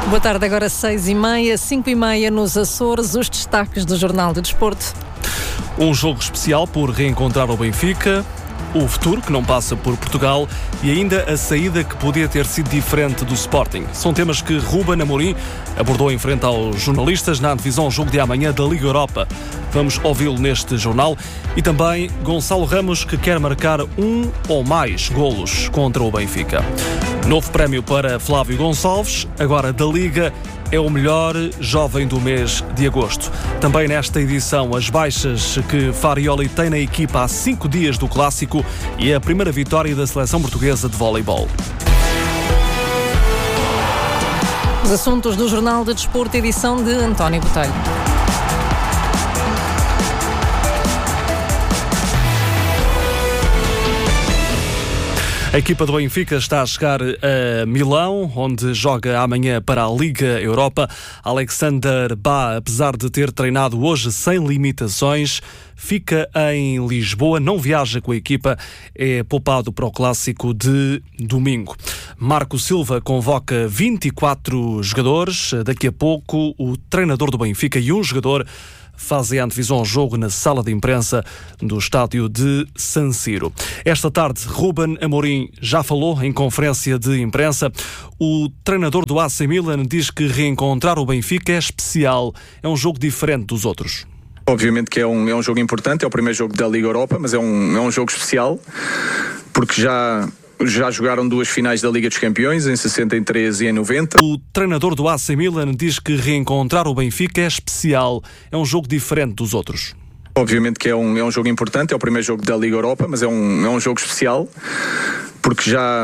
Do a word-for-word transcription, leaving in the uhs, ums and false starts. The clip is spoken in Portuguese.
Boa tarde, agora seis e meia, cinco e meia nos Açores, os destaques do Jornal do Desporto. Um jogo especial por reencontrar o Benfica, o futuro que não passa por Portugal e ainda a saída que podia ter sido diferente do Sporting. São temas que Ruben Amorim abordou em frente aos jornalistas na antevisão ao jogo de amanhã da Liga Europa. Vamos ouvi-lo neste jornal. E também Gonçalo Ramos, que quer marcar um ou mais golos contra o Benfica. Novo prémio para Flávio Gonçalves, agora da Liga, é o melhor jovem do mês de agosto. Também nesta edição, as baixas que Farioli tem na equipa há cinco dias do Clássico e a primeira vitória da seleção portuguesa de voleibol. Os assuntos do Jornal de Desporto, edição de António Botelho. A equipa do Benfica está a chegar a Milão, onde joga amanhã para a Liga Europa. Alexander Bá, apesar de ter treinado hoje sem limitações, fica em Lisboa, não viaja com a equipa, é poupado para o Clássico de domingo. Marco Silva convoca vinte e quatro jogadores. Daqui a pouco, o treinador do Benfica e um jogador fazem a antevisão ao jogo na sala de imprensa do estádio de San Siro. Esta tarde, Ruben Amorim já falou em conferência de imprensa. O treinador do A C Milan diz que reencontrar o Benfica é especial, é um jogo diferente dos outros. Obviamente que é um, é um jogo importante, é o primeiro jogo da Liga Europa, mas é um, é um jogo especial, porque já... Já jogaram duas finais da Liga dos Campeões, em sessenta e três e em noventa. O treinador do A C Milan diz que reencontrar o Benfica é especial, é um jogo diferente dos outros. Obviamente que é um, é um jogo importante, é o primeiro jogo da Liga Europa, mas é um, é um jogo especial, porque já...